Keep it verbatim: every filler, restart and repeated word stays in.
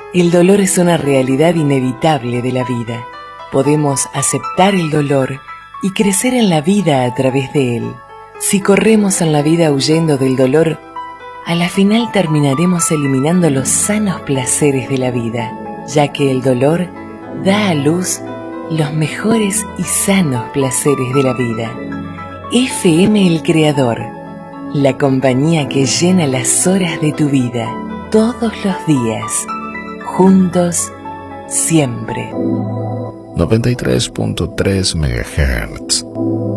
El dolor es una realidad inevitable de la vida. Podemos aceptar el dolor y crecer en la vida a través de él. Si corremos en la vida huyendo del dolor, a la final terminaremos eliminando los sanos placeres de la vida, ya que el dolor da a luz los mejores y sanos placeres de la vida. F M El Creador, la compañía que llena las horas de tu vida, todos los días, juntos, siempre. noventa y tres punto tres megahertz.